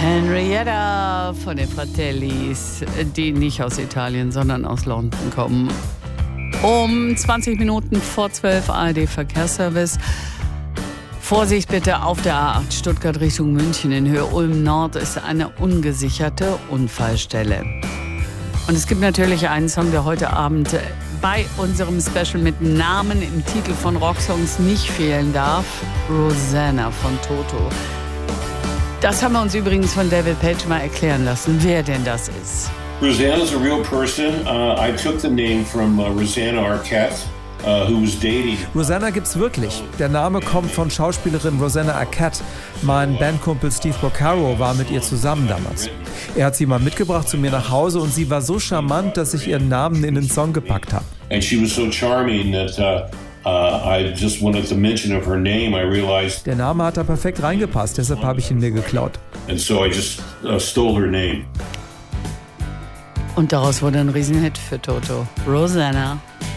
Henrietta von den Fratellis, die nicht aus Italien, sondern aus London kommen. Um 20 Minuten vor 12 ARD Verkehrsservice. Vorsicht bitte auf der A8 Stuttgart Richtung München in Höhe Ulm Nord ist eine ungesicherte Unfallstelle. Und es gibt natürlich einen Song, der heute Abend bei unserem Special mit Namen im Titel von Rocksongs nicht fehlen darf. Rosanna von Toto. Das haben wir uns übrigens von David Page mal erklären lassen, wer denn das ist. Rosanna is a real person. I took the name from Rosanna Arquette, who was dating. Rosanna gibt's wirklich. Der Name kommt von Schauspielerin Rosanna Arquette. Mein Bandkumpel Steve Porcaro war mit ihr zusammen damals. Er hat sie mal mitgebracht zu mir nach Hause und sie war so charmant, dass ich ihren Namen in den Song gepackt habe. And she was so charming that I just wanted to mention of her name. I realized. Der Name hat da perfekt reingepasst, deshalb habe ich ihn mir geklaut. And so I just stole her name. Und daraus wurde ein Riesenhit für Toto. Rosanna.